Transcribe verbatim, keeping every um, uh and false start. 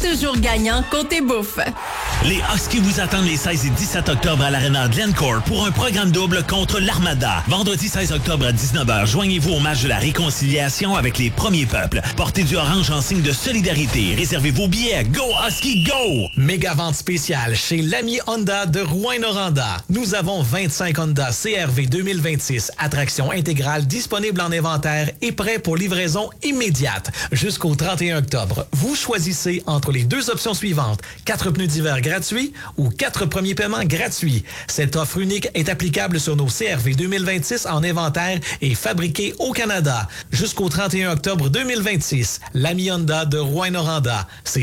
toujours gagnant côté bouffe. Les Huskies vous attendent les seize et dix-sept octobre à l'Arena Glencore pour un programme double contre l'Armada. Vendredi seize octobre à dix-neuf heures, joignez-vous au match de la réconciliation avec les premiers peuples. Portez du orange en signe de solidarité. Réservez vos billets. Go Husky, go! Méga vente spéciale chez l'ami Honda de Rouyn-Noranda. Nous avons vingt-cinq Honda C R V deux mille vingt-six, attraction intégrale disponible en inventaire et prêt pour livraison immédiate. Jusqu'au trente et un octobre, vous choisissez entre les deux options suivantes. quatre pneus d'hiver gratuits ou quatre premiers paiements gratuits. Cette offre unique est applicable sur nos C R V deux mille vingt-six en inventaire et fabriqués au Canada. Jusqu'au trente et un octobre deux mille vingt-six, l'ami Honda de Rouyn-Noranda. C'est